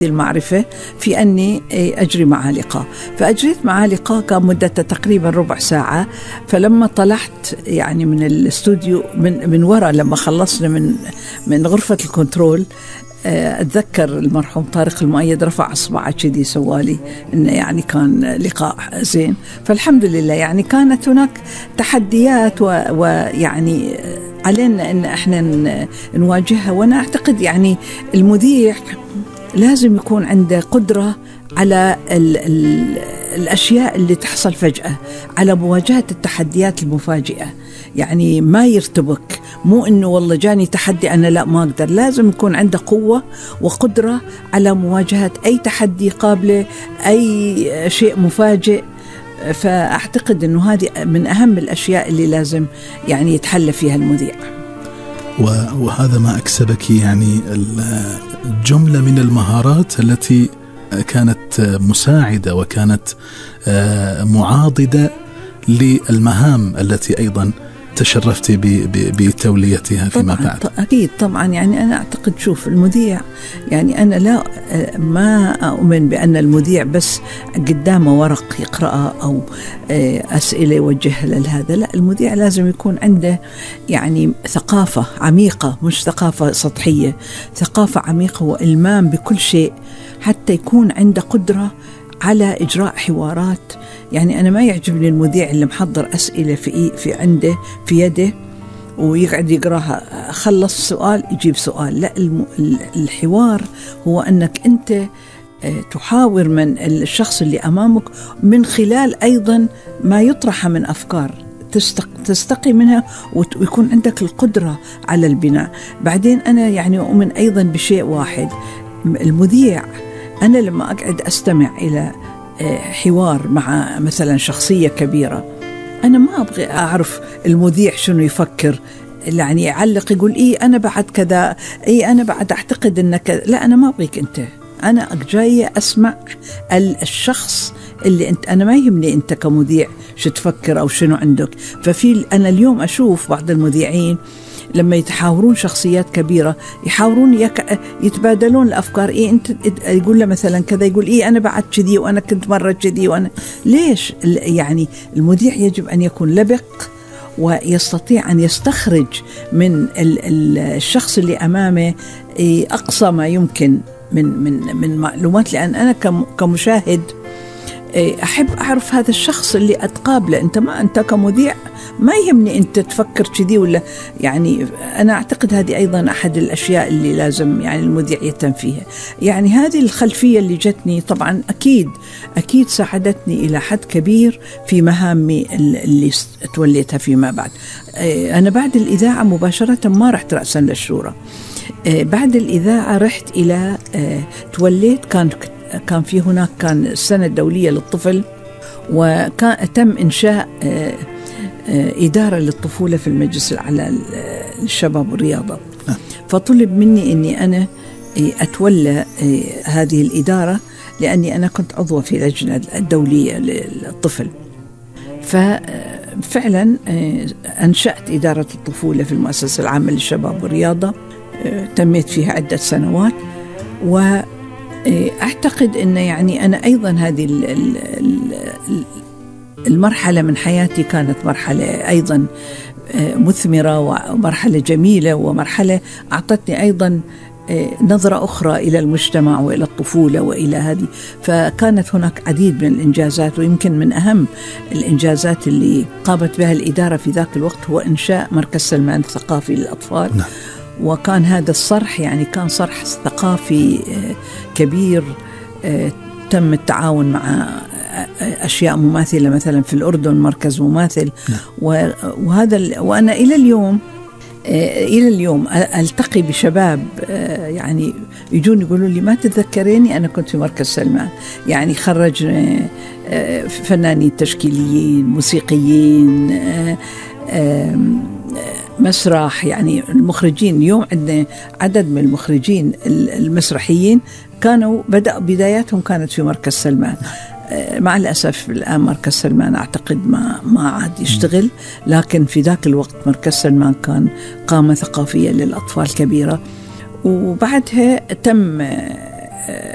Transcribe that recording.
المعرفة في أني أجري معها لقاء. فأجريت معها لقاء كان مدته تقريبا ربع ساعة. فلما طلعت يعني من الاستوديو من وراء، لما خلصنا من غرفة الكنترول، أتذكر المرحوم طارق المؤيد رفع أصبعه كذي سوالي إنه يعني كان لقاء زين. فالحمد لله يعني كانت هناك تحديات ويعني علينا إن إحنا نواجهها. وأنا أعتقد يعني المذيع لازم يكون عنده قدرة على الأشياء اللي تحصل فجأة، على مواجهة التحديات المفاجئة. يعني ما يرتبك، مو إنه والله جاني تحدي أنا لا ما أقدر. لازم يكون عنده قوة وقدرة على مواجهة أي تحدي قابله، أي شيء مفاجئ. فأعتقد إنه هذه من أهم الأشياء اللي لازم يعني يتحلى فيها المذيع. وهذا ما أكسبك يعني الجملة من المهارات التي كانت مساعدة وكانت معاضدة للمهام التي أيضا تشرفت بتوليتها فيما بعد. أكيد طبعا. يعني أنا أعتقد شوف المذيع، يعني أنا ما أؤمن بأن المذيع بس قدامه ورق يقرأه أو أسئلة يوجهها لهذا. لا، المذيع لازم يكون عنده يعني ثقافة عميقة، مش ثقافة سطحية، ثقافة عميقة وإلمام بكل شيء، حتى يكون عنده قدرة على إجراء حوارات. يعني أنا ما يعجبني المذيع اللي محضر أسئلة في عنده في يده ويقعد يقراها، خلص سؤال يجيب سؤال. لا، الحوار هو أنك أنت تحاور من الشخص اللي أمامك من خلال أيضا ما يطرح من أفكار تستقي منها، ويكون عندك القدرة على البناء. بعدين أنا يعني أؤمن أيضا بشيء واحد، المذيع أنا لما أقعد أستمع إلى حوار مع مثلا شخصية كبيرة، أنا ما أبغى أعرف المذيع شنو يفكر، يعني يعلق يقول إيه أنا بعد كذا، إيه أنا بعد أعتقد إنك. لا، أنا ما أبغيك أنت، أنا جاية أسمع الشخص اللي أنت. أنا ما يهمني أنت كمذيع شو تفكر أو شنو عندك. أنا اليوم أشوف بعض المذيعين لما يتحاورون شخصيات كبيرة يحاورون يتبادلون الأفكار. إيه أنت يقول له مثلا كذا، يقول إيه أنا بعد كذي وأنا كنت مرة كذي وأنا. ليش؟ يعني المذيع يجب أن يكون لبق ويستطيع أن يستخرج من الشخص اللي أمامه أقصى ما يمكن من معلومات. لأن أنا كمشاهد أحب أعرف هذا الشخص اللي أتقابله. أنت كمذيع ما يهمني أنت تفكر كذي ولا. يعني أنا أعتقد هذه أيضا أحد الأشياء اللي لازم يعني المذيع يهتم فيها. يعني هذه الخلفية اللي جتني طبعا أكيد ساعدتني إلى حد كبير في مهامي اللي توليتها فيما بعد. أنا بعد الإذاعة مباشرة ما رحت رأسا للشورى. بعد الإذاعة رحت إلى توليت كان في هناك كان السنة الدولية للطفل، وكان تم إنشاء إدارة للطفولة في المجلس الأعلى للشباب والرياضة. فطلب مني أني أنا أتولى هذه الإدارة، لأني أنا كنت عضوة في لجنة الدولية للطفل. ففعلا أنشأت إدارة الطفولة في المؤسسة العامة للشباب والرياضة، تميت فيها عدة سنوات. وأعتقد أن يعني أنا أيضا هذه المرحلة من حياتي كانت مرحلة أيضا مثمرة ومرحلة جميلة، ومرحلة أعطتني أيضا نظرة أخرى إلى المجتمع وإلى الطفولة وإلى هذه. فكانت هناك عديد من الإنجازات، ويمكن من أهم الإنجازات اللي قامت بها الإدارة في ذاك الوقت هو إنشاء مركز سلمان الثقافي للأطفال. وكان هذا الصرح يعني كان صرح ثقافي كبير، تم التعاون مع أشياء مماثلة مثلا في الأردن مركز مماثل. وأنا إلى اليوم ألتقي بشباب يعني يجون يقولوا لي ما تتذكريني أنا كنت في مركز سلمان. يعني خرجنا فنانين تشكيليين، موسيقيين، مسرح. يعني المخرجين اليوم عندنا عدد من المخرجين المسرحيين كانوا بداياتهم كانت في مركز سلمان. مع الأسف الآن مركز سلمان أعتقد ما عاد يشتغل، لكن في ذاك الوقت مركز سلمان كان قامة ثقافية للأطفال كبيرة. وبعدها تم